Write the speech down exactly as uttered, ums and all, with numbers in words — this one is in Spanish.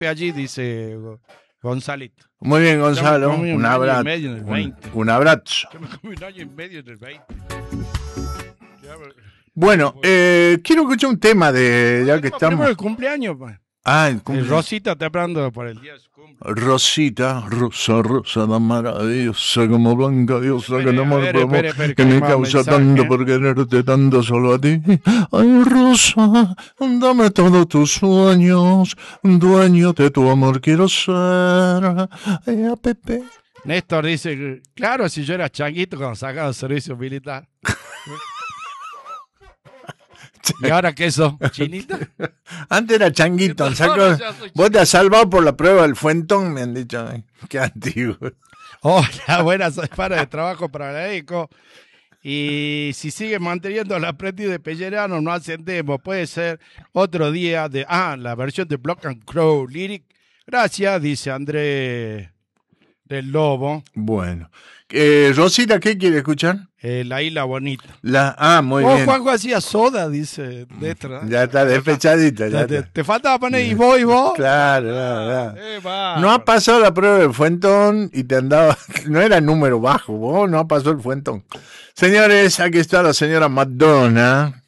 allí, dice Gonzalito. Muy bien, Gonzalo. Yo me comí Un un año y abrazo. medio en el Un, veinte. un abrazo. Yo me comí un año y medio en el veinte. Bueno, eh, quiero escuchar un tema de ya que Primero estamos. el cumpleaños, pues. Ah, el Eh, cumpleaños. Rosita está hablando por el día de su cumpleaños. Rosita, rosa, rosa, tan maravillosa como blanca diosa que Espere, no a amor ver, por amor, espere, espere, que que me hay más causa mensaje. tanto por quererte tanto solo a ti. Ay, rosa, dame todos tus sueños, dueño de tu amor quiero ser. Ay, a Pepe. Néstor dice, que, claro, si yo era changuito cuando sacaba el servicio militar. ¿Y ahora qué sos? ¿Chinita? Antes era changuito, Entonces, saco- ahora ya soy vos te has salvado por la prueba del fuentón, me han dicho. Ay, qué antiguo. Hola, buenas para de trabajo para la ECO. Y si sigue manteniendo la práctica de Pellerano, no ascendemos. Puede ser otro día de. Ah, la versión de Block and Crow Lyric. Gracias, dice André del Lobo. Bueno, eh, Rosita, ¿qué quiere escuchar? Eh, la isla bonita. La, ah, muy Oh, bien. Juanjo hacía soda, dice Néstor. Ya está despechadita. Ya Te, está. te faltaba poner y vos y vos. Claro, claro, claro. Eh, va. No ha pasado la prueba del fuentón y te andaba, no era número bajo, vos no pasó el fuentón. Señores, aquí está la señora Madonna.